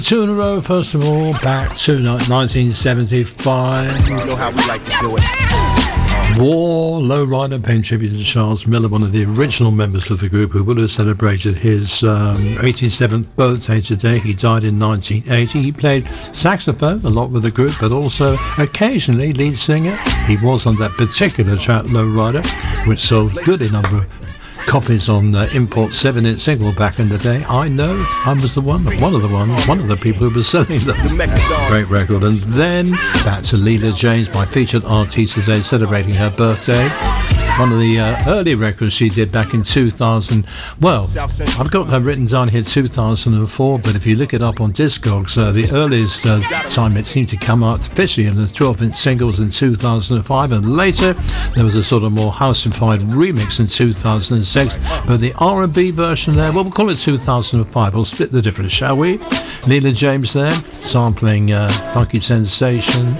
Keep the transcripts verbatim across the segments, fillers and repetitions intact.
Two in a row, first of all, back to nineteen seventy-five. You know how we like to do it. War, Lowrider, paying tribute to Charles Miller, one of the original members of the group who would have celebrated his um, eighty-seventh birthday today. He died in nineteen eighty. He played saxophone a lot with the group, but also occasionally lead singer. He was on that particular track, Lowrider, which sold good a number of copies on uh, import seven inch single back in the day. I know I was the one, one of the ones, one of the people who was selling them. Great record. And then back to Leela James, my featured artist today, celebrating her birthday. One of the uh, early records she did back in two thousand. Well, I've got her written down here two thousand four, but if you look it up on Discogs, uh, the earliest uh, time it seemed to come out officially in the twelve inch singles in two thousand five, and later there was a sort of more house-ified remix in two thousand six, but the R and B version there, well, we'll call it two thousand five. We'll split the difference, shall we? Leela James there, sampling uh, Funky Sensation,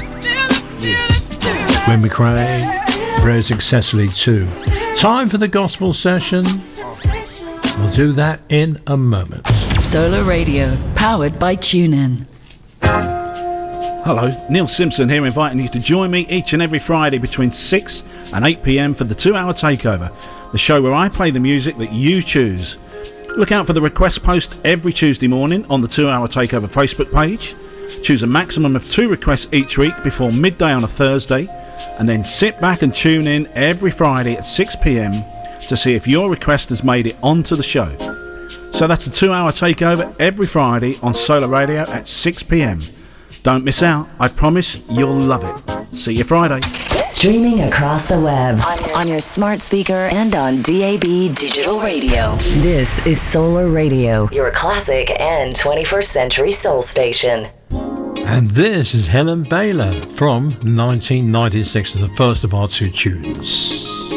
Gwen McCrae, very successfully too. Time for the gospel session. We'll do that in a moment. Solar Radio, powered by TuneIn. Hello, Neil Simpson here, inviting you to join me each and every Friday between six and eight p m for the two hour Takeover, the show where I play the music that you choose. Look out for the request post every Tuesday morning on the two hour Takeover Facebook page. Choose a maximum of two requests each week before midday on a Thursday, and then sit back and tune in every Friday at six p m to see if your request has made it onto the show. So that's a two hour Takeover every Friday on Solar Radio at six p m. Don't miss out. I promise you'll love it. See you Friday. Streaming across the web, on, on your smart speaker and on D A B digital radio. This is Solar Radio, your classic and twenty-first century soul station. And this is Helen Baylor from nineteen ninety-six, the first of our two tunes.